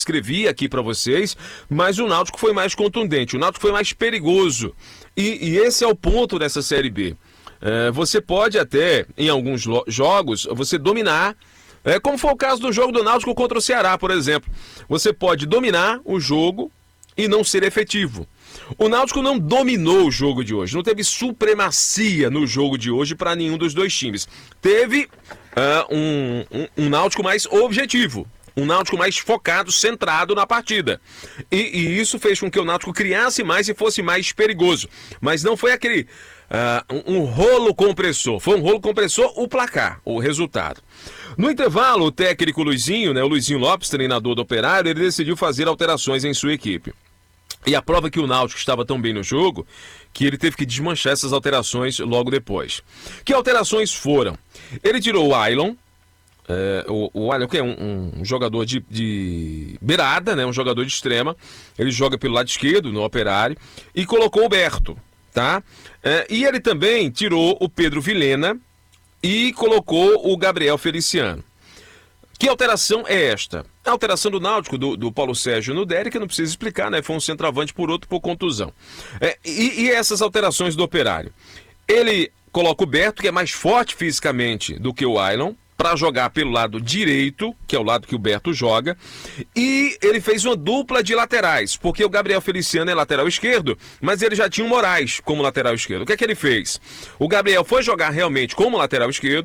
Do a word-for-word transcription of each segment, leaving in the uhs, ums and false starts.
escrevi aqui para vocês, mas o Náutico foi mais contundente, o Náutico foi mais perigoso. E, e esse é o ponto dessa Série B. É, você pode até, em alguns jogos, você dominar, é, como foi o caso do jogo do Náutico contra o Ceará, por exemplo. Você pode dominar o jogo e não ser efetivo. O Náutico não dominou o jogo de hoje, não teve supremacia no jogo de hoje para nenhum dos dois times. Teve uh, um, um, um Náutico mais objetivo. Um Náutico mais focado, centrado na partida. E, e isso fez com que o Náutico criasse mais e fosse mais perigoso. Mas não foi aquele uh, um, um rolo compressor. Foi um rolo compressor o placar, o resultado. No intervalo, o técnico Luizinho, né, o Luizinho Lopes, treinador do Operário, ele decidiu fazer alterações em sua equipe. E a prova que o Náutico estava tão bem no jogo, que ele teve que desmanchar essas alterações logo depois. Que alterações foram? Ele tirou o Ailon. É, o, o Ailon, que é um, um jogador de, de beirada, né, um jogador de extrema, ele joga pelo lado esquerdo no Operário, e colocou o Berto, tá? É, e ele também tirou o Pedro Vilhena e colocou o Gabriel Feliciano. Que alteração é esta? A alteração do Náutico, do, do Paulo Sérgio no Derek, não precisa explicar, né? Foi um centroavante por outro por contusão. É, e, e essas alterações do Operário? Ele coloca o Berto, que é mais forte fisicamente do que o Ailon, para jogar pelo lado direito, que é o lado que o Berto joga, e ele fez uma dupla de laterais, porque o Gabriel Feliciano é lateral esquerdo, mas ele já tinha o Moraes como lateral esquerdo. O que é que ele fez? O Gabriel foi jogar realmente como lateral esquerdo,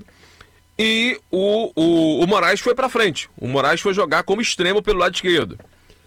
e o, o, o Moraes foi para frente. O Moraes foi jogar como extremo pelo lado esquerdo.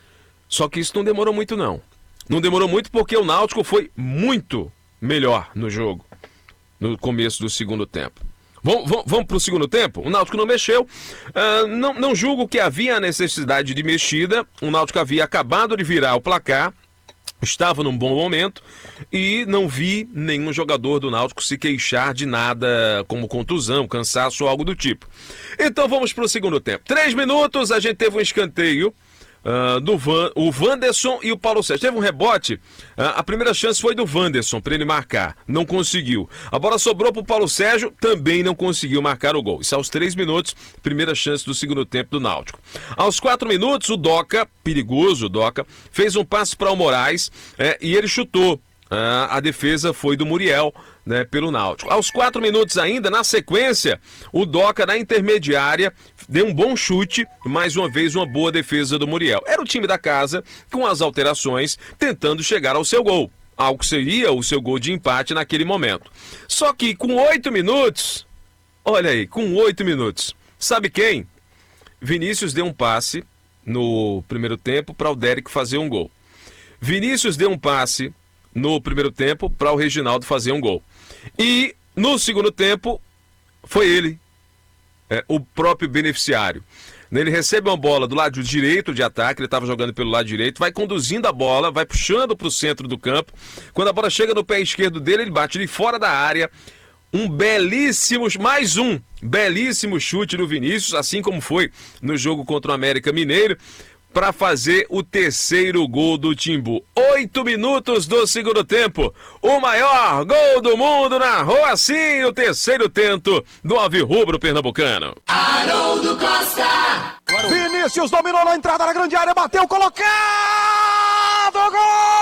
Só que isso não demorou muito, não. Não demorou muito porque o Náutico foi muito melhor no jogo, no começo do segundo tempo. Vamos, vamos, vamos para o segundo tempo? O Náutico não mexeu. Uh, não, não julgo que havia necessidade de mexida. O Náutico havia acabado de virar o placar. Estava num bom momento e não vi nenhum jogador do Náutico se queixar de nada como contusão, cansaço ou algo do tipo. Então vamos para o segundo tempo. Três minutos, a gente teve um escanteio uh, do Van, o Wanderson e o Paulo Sérgio. Teve um rebote, uh, a primeira chance foi do Wanderson para ele marcar, não conseguiu. A bola sobrou para o Paulo Sérgio, também não conseguiu marcar o gol. Isso aos três minutos, primeira chance do segundo tempo do Náutico. Aos quatro minutos, o Doca, perigoso o Doca, fez um passe para o Moraes é, e ele chutou. Ah, a defesa foi do Muriel, né, pelo Náutico. Aos quatro minutos ainda, na sequência, o Doca na intermediária deu um bom chute, mais uma vez uma boa defesa do Muriel. Era o time da casa, com as alterações, tentando chegar ao seu gol. Algo que seria o seu gol de empate naquele momento. Só que com oito minutos, olha aí, com oito minutos, sabe quem? Vinícius deu um passe no primeiro tempo para o Derek fazer um gol. Vinícius deu um passe no primeiro tempo para o Reginaldo fazer um gol. E no segundo tempo foi ele, é, o próprio beneficiário. Ele recebe uma bola do lado direito de ataque, ele estava jogando pelo lado direito, vai conduzindo a bola, vai puxando para o centro do campo. Quando a bola chega no pé esquerdo dele, ele bate de fora da área. Um belíssimo, mais um belíssimo chute do Vinícius, assim como foi no jogo contra o América Mineiro, para fazer o terceiro gol do Timbu. Oito minutos do segundo tempo. O maior gol do mundo narrou assim o terceiro tento do alvirrubro pernambucano. Haroldo Costa. Vinícius dominou na entrada da grande área, bateu, colocado, gol!